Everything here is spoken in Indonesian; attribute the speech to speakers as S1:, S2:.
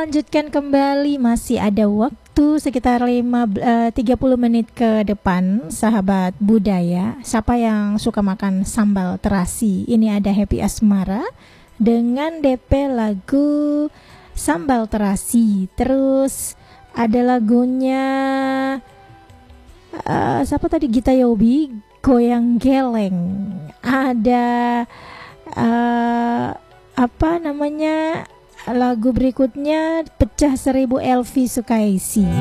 S1: lanjutkan kembali, masih ada waktu sekitar 30 menit ke depan, sahabat budaya. Siapa yang suka makan sambal terasi? Ini ada Happy Asmara dengan DP lagu Sambal Terasi. Terus ada lagunya siapa tadi? Gita Yobi, Goyang Geleng. Ada apa namanya? Lagu berikutnya Pecah Seribu, Elvi Sukaisi.